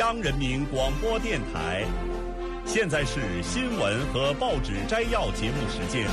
央人民广播电台，现在是新闻和报纸摘要节目时间。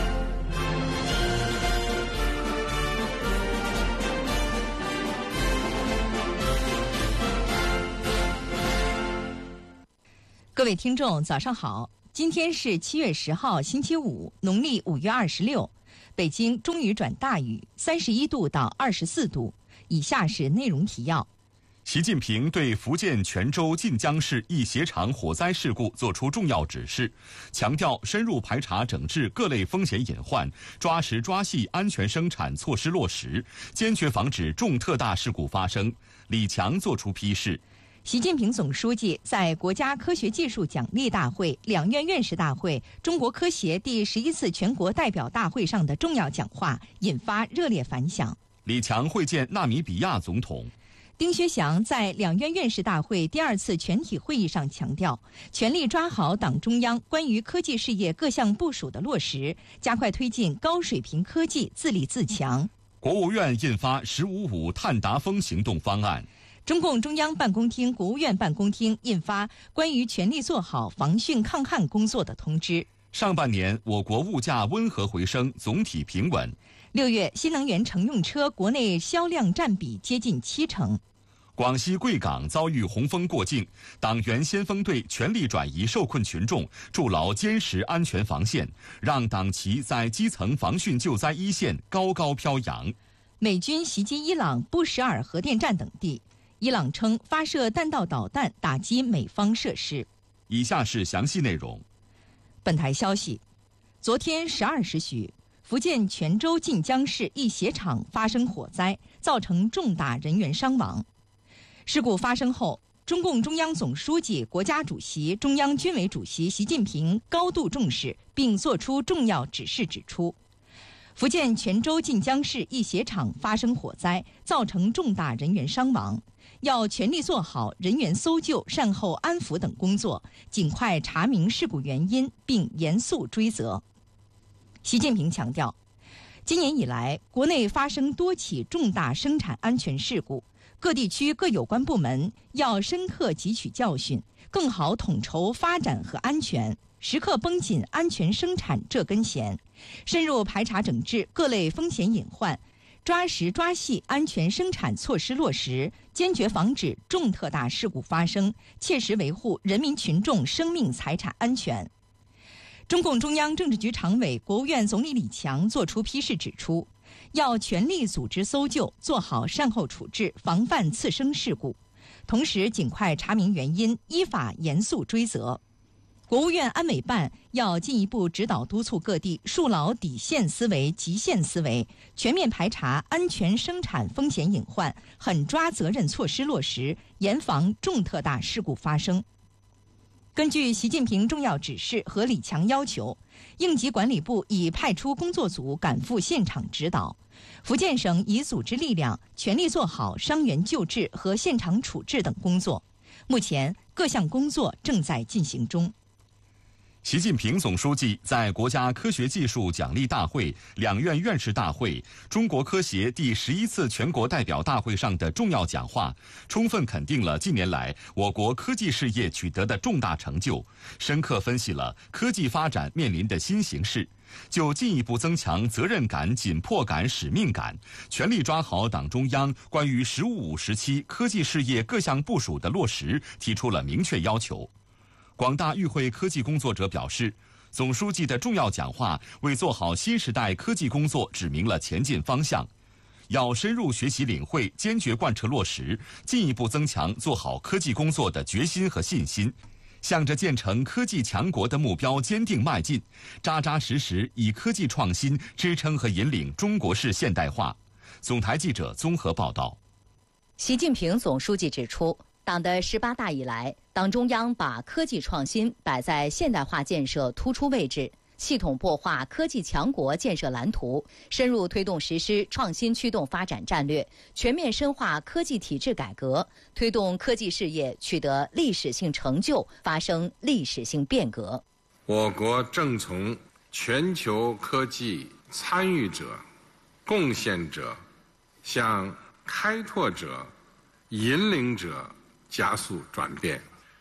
各位听众，早上好！今天是7月10号，星期五，农历5月26。北京中雨转大雨，31度到24度。以下是内容提要。 习近平对福建泉州晋江市一鞋厂火灾事故作出重要指示，强调深入排查整治各类风险隐患，抓实抓细安全生产措施落实，坚决防止重特大事故发生。李强作出批示。 习近平总书记在国家科学技术奖励大会、两院院士大会、中国科协第11次全国代表大会上的重要讲话引发热烈反响。 李强会见纳米比亚总统。 丁薛祥在两院院士大会第2次全体会议上强调，全力抓好党中央关于科技事业各项部署的落实，加快推进高水平科技自立自强。 国务院印发“十五五”碳达峰行动方案。 中共中央办公厅、国务院办公厅印发关于全力做好防汛抗旱工作的通知。 上半年我国物价温和回升，总体平稳。 6月新能源乘用车国内销量占比接近70%。 广西贵港遭遇洪峰过境，党员先锋队全力转移受困群众，筑牢坚实安全防线，让党旗在基层防汛救灾一线高高飘扬。 美军袭击伊朗布什尔核电站等地，伊朗称发射弹道导弹打击美方设施。 以下是详细内容。 本台消息，昨天12时许，福建泉州晋江市一鞋厂发生火灾，造成重大人员伤亡。事故发生后，中共中央总书记、国家主席、中央军委主席习近平高度重视，并作出重要指示，指出，福建泉州晋江市一鞋厂发生火灾，造成重大人员伤亡，要全力做好人员搜救、善后安抚等工作，尽快查明事故原因，并严肃追责。习近平强调，今年以来，国内发生多起重大生产安全事故，各地区各有关部门要深刻汲取教训，更好统筹发展和安全，时刻绷紧安全生产这根弦，深入排查整治各类风险隐患，抓实抓细安全生产措施落实，坚决防止重特大事故发生，切实维护人民群众生命财产安全。中共中央政治局常委、国务院总理李强作出批示，指出，要全力组织搜救，做好善后处置，防范次生事故，同时尽快查明原因，依法严肃追责。国务院安委办要进一步指导督促各地树牢底线思维、极限思维，全面排查安全生产风险隐患，狠抓责任措施落实，严防重特大事故发生。根据习近平重要指示和李强要求，应急管理部已派出工作组赶赴现场指导，福建省已组织力量全力做好伤员救治和现场处置等工作。目前各项工作正在进行中。 习近平总书记在国家科学技术奖励大会、两院院士大会、中国科协第11次全国代表大会上的重要讲话，充分肯定了近年来我国科技事业取得的重大成就，深刻分析了科技发展面临的新形势，就进一步增强责任感、紧迫感、使命感，全力抓好党中央关于“十五五”时期科技事业各项部署的落实，提出了明确要求。广大与会科技工作者表示，总书记的重要讲话为做好新时代科技工作指明了前进方向，要深入学习领会，坚决贯彻落实，进一步增强做好科技工作的决心和信心，向着建成科技强国的目标坚定迈进，扎扎实实以科技创新支撑和引领中国式现代化。总台记者综合报道。 习近平总书记指出，党的18大以来，党中央把科技创新摆在现代化建设突出位置，系统擘画科技强国建设蓝图，深入推动实施创新驱动发展战略，全面深化科技体制改革，推动科技事业取得历史性成就，发生历史性变革。 我国正从全球科技参与者、贡献者向开拓者、引领者加速转变。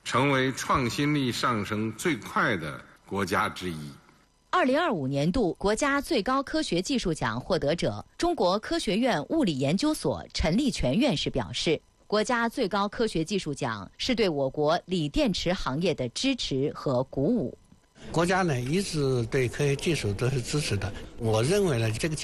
成为创新力上升最快的国家之一。 2025年度国家最高科学技术奖获得者、中国科学院物理研究所陈立全院士表示，国家最高科学技术奖是对我国锂电池行业的支持和鼓舞。 国家呢一直对科学技术都是支持的，我认为呢这个奖